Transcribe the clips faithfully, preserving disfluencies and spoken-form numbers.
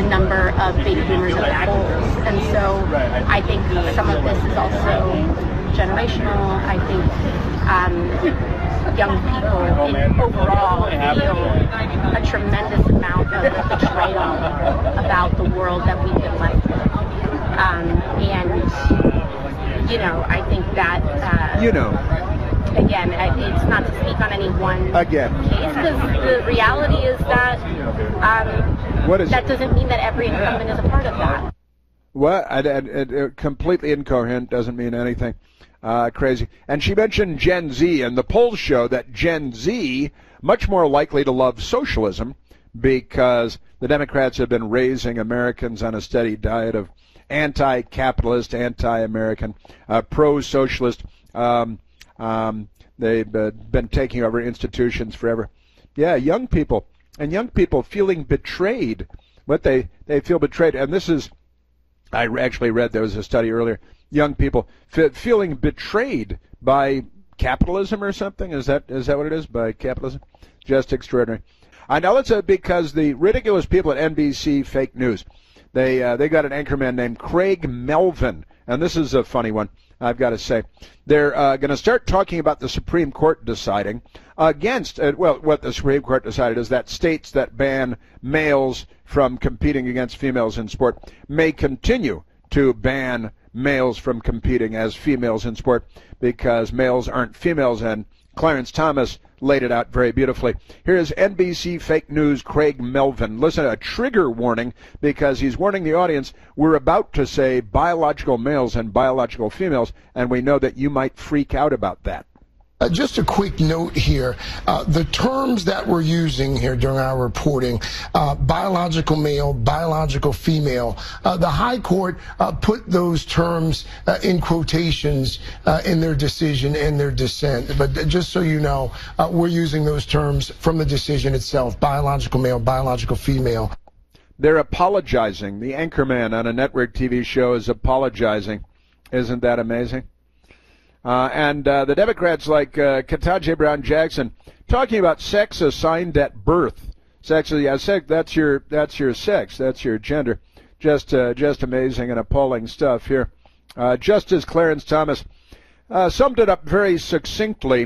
the number of baby boomers at the polls. And so I think some of this is also generational. I think um, young people in, overall feel a tremendous amount of betrayal about the world that we've been left with. Um, and, you know, I think that... Uh, you know. Again, it's not to speak on any one Again. case, because the reality is that um, what is that doesn't mean that every incumbent is a part of that. What? I, I, I, completely incoherent, doesn't mean anything. Uh, crazy. And she mentioned Gen Z, and the polls show that Gen Z much more likely to love socialism because the Democrats have been raising Americans on a steady diet of anti-capitalist, anti-American, uh, pro-socialist. Um, um, they've uh, been taking over institutions forever. Yeah, young people. And young people feeling betrayed. What they, they feel betrayed. And this is, I actually read, there was a study earlier, young people f- feeling betrayed by capitalism or something. Is that is that what it is? By capitalism? Just extraordinary. I know it's uh, because the ridiculous people at N B C Fake News, they uh, they got an anchorman named Craig Melvin, and this is a funny one, I've got to say. They're uh, going to start talking about the Supreme Court deciding against, uh, well, what the Supreme Court decided is that states that ban males from competing against females in sport may continue to ban males from competing as females in sport because males aren't females, and Clarence Thomas laid it out very beautifully. Here is N B C Fake News Craig Melvin. Listen, a trigger warning, because he's warning the audience, we're about to say biological males and biological females, and we know that you might freak out about that. Uh, just a quick note here. Uh, the terms that we're using here during our reporting, uh, biological male, biological female, uh, the High Court uh, put those terms uh, in quotations uh, in their decision and their dissent. But just so you know, uh, we're using those terms from the decision itself, biological male, biological female. They're apologizing. The anchorman on a network T V show is apologizing. Isn't that amazing? Uh, and uh, the Democrats, like uh, Ketanji Brown Jackson, talking about sex assigned at birth. Sex, yeah, sex. That's your, that's your sex. That's your gender. Just, uh, just amazing and appalling stuff here. Uh, Justice Clarence Thomas uh, summed it up very succinctly.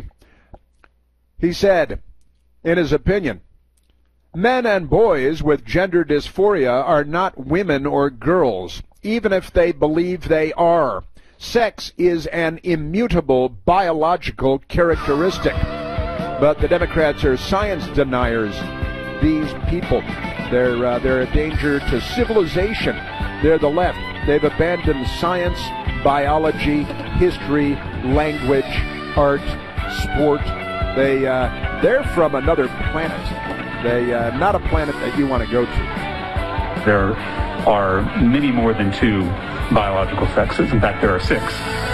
He said, in his opinion, men and boys with gender dysphoria are not women or girls, even if they believe they are. Sex is an immutable biological characteristic. But the Democrats are science deniers. These people, they're, uh, they're a danger to civilization. They're the left. They've abandoned science, biology, history, language, art, sport. They, uh, they're from another planet. They, uh, not a planet that you want to go to. There are many more than two biological sexes. In fact, there are six.